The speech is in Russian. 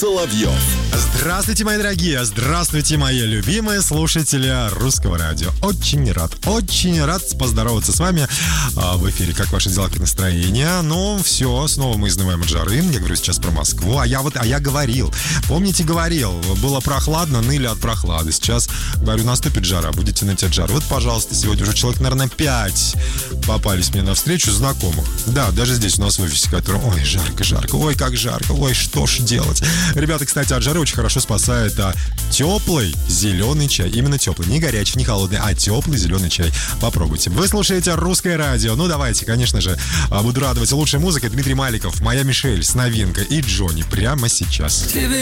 Соловьев. Здравствуйте, мои дорогие, здравствуйте, мои любимые слушатели Русского радио. Очень рад поздороваться с вами в эфире. Как ваши дела, как настроение? Ну, все, снова мы изнываем от жары. Я говорю сейчас про Москву. А я говорил, помните, было прохладно, ныли от прохлады. Сейчас, говорю, наступит жара, будете ныть от жары. Вот, пожалуйста, сегодня уже человек, наверное, 5 попались мне навстречу знакомых. Да, даже здесь у нас в офисе, которые, ой, жарко, ой, как жарко, ой, что ж делать. Ребята, кстати, от жары очень хорошо спасает теплый зеленый чай. Именно теплый, не горячий, не холодный, а теплый зеленый чай. Попробуйте. Вы слушаете Русское радио. Ну, давайте, конечно же, буду радовать лучшей музыкой. Дмитрий Маликов, моя Мишель с новинкой и Джонни прямо сейчас.